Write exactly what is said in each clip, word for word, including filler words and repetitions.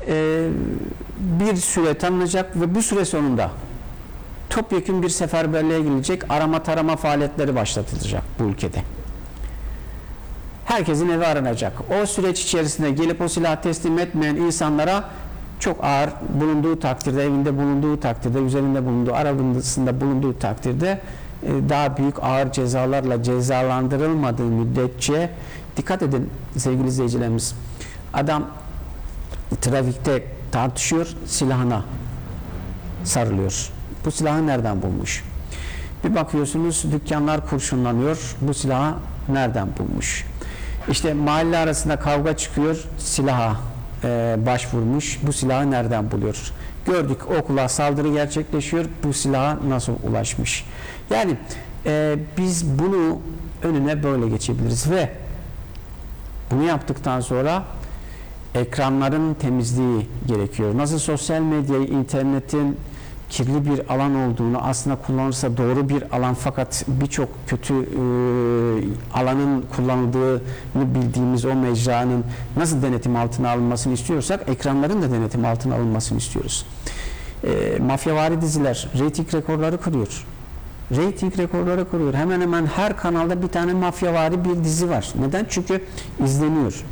e, bir süre tanınacak ve bu süre sonunda topyekun bir seferberliğe gidilecek, arama tarama faaliyetleri başlatılacak bu ülkede. Herkesin evi aranacak. O süreç içerisinde gelip o silahı teslim etmeyen insanlara çok ağır bulunduğu takdirde, evinde bulunduğu takdirde, üzerinde bulunduğu, arabasında bulunduğu takdirde daha büyük ağır cezalarla cezalandırılmadığı müddetçe, dikkat edin sevgili izleyicilerimiz, adam trafikte tartışıyor, silahına sarılıyor. Bu silahı nereden bulmuş? Bir bakıyorsunuz dükkanlar kurşunlanıyor, bu silahı nereden bulmuş? İşte mahalle arasında kavga çıkıyor, silaha e, başvurmuş, bu silahı nereden buluyor? Gördük, okula saldırı gerçekleşiyor, bu silaha nasıl ulaşmış? Yani e, biz bunu önüne böyle geçebiliriz ve bunu yaptıktan sonra ekranların temizliği gerekiyor. Nasıl sosyal medyayı, internetin kirli bir alan olduğunu, aslında kullanırsa doğru bir alan fakat birçok kötü e, alanın kullanıldığını bildiğimiz o mecranın nasıl denetim altına alınmasını istiyorsak, ekranların da denetim altına alınmasını istiyoruz. E, mafyavari diziler reyting rekorları kırıyor. Reyting rekorları kırıyor. Hemen hemen her kanalda bir tane mafyavari bir dizi var. Neden? Çünkü izleniyor.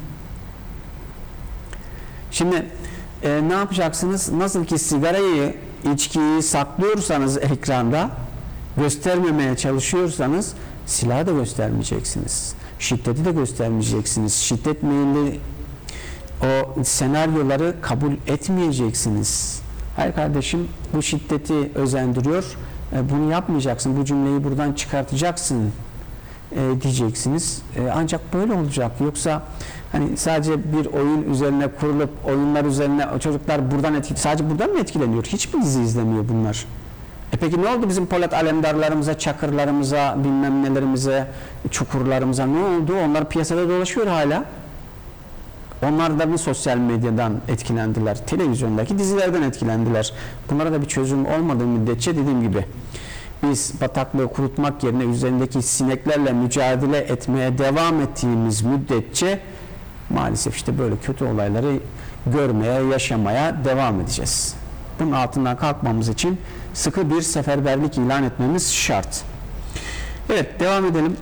Şimdi e, ne yapacaksınız? Nasıl ki sigarayı, içkiyi saklıyorsanız ekranda, göstermemeye çalışıyorsanız silahı da göstermeyeceksiniz. Şiddeti de göstermeyeceksiniz. Şiddet meyilli o senaryoları kabul etmeyeceksiniz. Hayır kardeşim, bu şiddeti özendiriyor. E, bunu yapmayacaksın. Bu cümleyi buradan çıkartacaksın e, diyeceksiniz. E, ancak böyle olacak. Yoksa hani sadece bir oyun üzerine kurulup oyunlar üzerine o çocuklar buradan etkileniyor. Sadece buradan mı etkileniyor? Hiçbir dizi izlemiyor bunlar. E peki ne oldu bizim Polat Alemdarlarımıza, Çakırlarımıza, bilmem nelerimize, Çukurlarımıza ne oldu? Onlar piyasada dolaşıyor hala. Onlar da mı sosyal medyadan etkilendiler? Televizyondaki dizilerden etkilendiler. Bunlara da bir çözüm olmadığı müddetçe dediğim gibi biz bataklığı kurutmak yerine üzerindeki sineklerle mücadele etmeye devam ettiğimiz müddetçe maalesef işte böyle kötü olayları görmeye, yaşamaya devam edeceğiz. Bunun altından kalkmamız için sıkı bir seferberlik ilan etmemiz şart. Evet, devam edelim.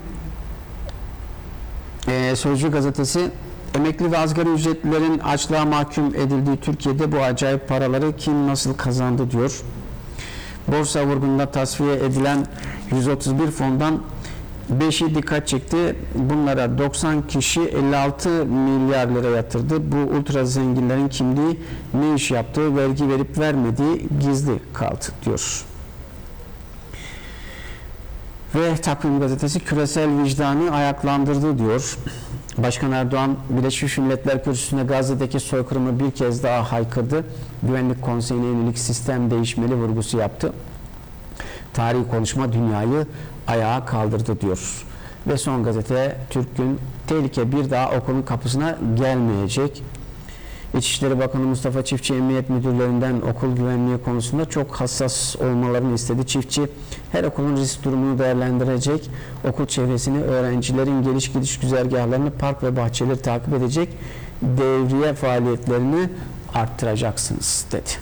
Ee, Sözcü gazetesi, emekli ve asgari ücretlilerin açlığa mahkum edildiği Türkiye'de bu acayip paraları kim nasıl kazandı diyor. Borsa vurgununda tasfiye edilen yüz otuz bir fondan beşi dikkat çekti. Bunlara doksan kişi elli altı milyar lira yatırdı. Bu ultra zenginlerin kimliği, ne iş yaptığı, vergi verip vermediği gizli kaldı diyor. Ve Takvim gazetesi, küresel vicdanı ayaklandırdı diyor. Başkan Erdoğan, Birleşmiş Milletler Kürsüsü'ne Gazze'deki soykırımı bir kez daha haykırdı. Güvenlik Konseyi'ne yönelik sistem değişmeli vurgusu yaptı. Tarihi konuşma dünyayı ayağa kaldırdı diyor. Ve son gazete Türk Gün, tehlike bir daha okulun kapısına gelmeyecek. İçişleri Bakanı Mustafa Çiftçi, emniyet müdürlerinden okul güvenliği konusunda çok hassas olmalarını istedi. Çiftçi, her okulun risk durumunu değerlendirecek, okul çevresini, öğrencilerin geliş gidiş güzergahlarını, park ve bahçeleri takip edecek, devriye faaliyetlerini arttıracaksınız dedi.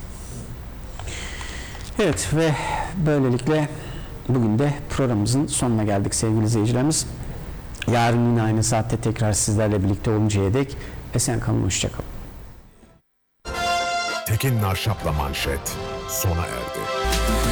Evet ve böylelikle bugün de programımızın sonuna geldik sevgili izleyicilerimiz. Yarın yine aynı saatte tekrar sizlerle birlikte oluncaya dek esen kalın, hoşça kalın. Tekin Narşap'la Manşet sona erdi.